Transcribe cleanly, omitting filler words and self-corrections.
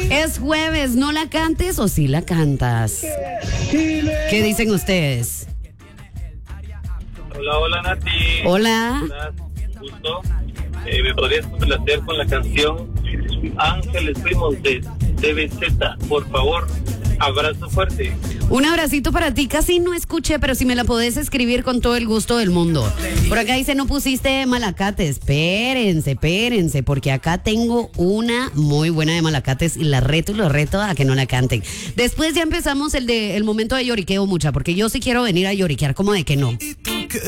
Es jueves, ¿no la cantes o sí la cantas? ¿Qué dicen ustedes? Hola, hola Nati. Hola. Hola, gusto. ¿Me podrías complacer con la canción Ángeles Primos de TVZ? Por favor, abrazo fuerte. Un abracito para ti, casi no escuché, pero si me la podés escribir con todo el gusto del mundo. Por acá dice, no pusiste Malacates. Espérense, porque acá tengo una muy buena de Malacates y la reto y lo reto a que no la canten. Después ya empezamos el momento de lloriqueo mucha, porque yo sí quiero venir a lloriquear, como de que no.